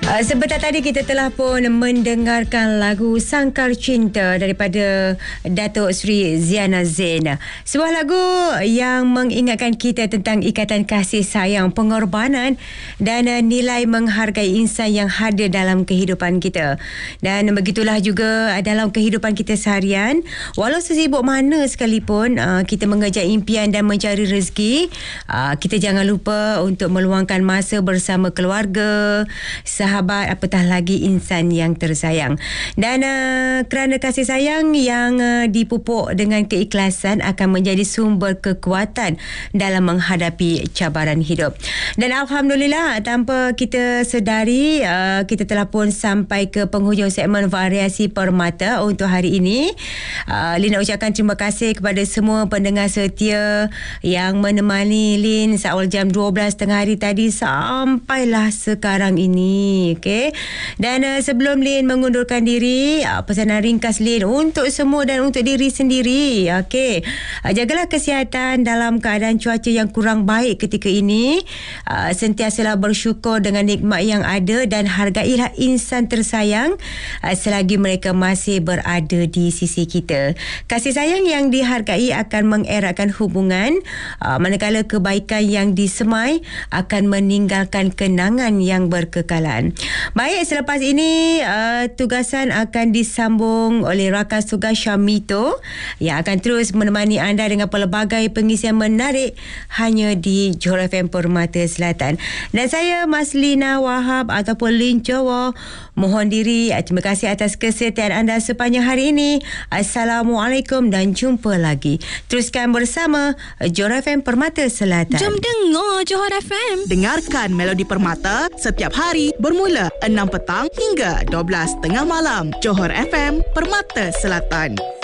Sebentar tadi kita telah pun mendengarkan lagu Sangkar Cinta daripada Datuk Seri Ziana Zain. Sebuah lagu yang mengingatkan kita tentang ikatan kasih sayang, pengorbanan dan nilai menghargai insan yang hadir dalam kehidupan kita. Dan begitulah juga dalam kehidupan kita seharian. Walau sesibuk mana sekalipun kita mengejar impian dan mencari rezeki, kita jangan lupa untuk meluangkan masa bersama keluarga, sahabat, apatah lagi insan yang tersayang. Dan kerana kasih sayang yang dipupuk dengan keikhlasan akan menjadi sumber kekuatan dalam menghadapi cabaran hidup. Dan Alhamdulillah, tanpa kita sedari, kita telah pun sampai ke penghujung segmen Variasi Permata untuk hari ini. Lin nak ucapkan terima kasih kepada semua pendengar setia yang menemani Lin seawal jam 12 tengah hari tadi sampailah sekarang ini. Okey. Dan sebelum Lin mengundurkan diri, pesanan ringkas Lin untuk semua dan untuk diri sendiri. Okey. Jagalah kesihatan dalam keadaan cuaca yang kurang baik ketika ini. Sentiasalah bersyukur dengan nikmat yang ada dan hargailah insan tersayang selagi mereka masih berada di sisi kita. Kasih sayang yang dihargai akan mengeratkan hubungan, manakala kebaikan yang disemai akan meninggalkan kenangan yang berkekalan. Baik, selepas ini tugasan akan disambung oleh rakan tugas Syamito yang akan terus menemani anda dengan pelbagai pengisian menarik hanya di Johor FM Permata Selatan. Dan saya Maslina Wahab ataupun Lin Jowo mohon diri. Terima kasih atas kesetiaan anda sepanjang hari ini. Assalamualaikum dan jumpa lagi. Teruskan bersama Johor FM Permata Selatan. Jom dengar Johor FM. Dengarkan Melodi Permata setiap hari bermula 6 petang hingga 12 tengah malam. Johor FM Permata Selatan.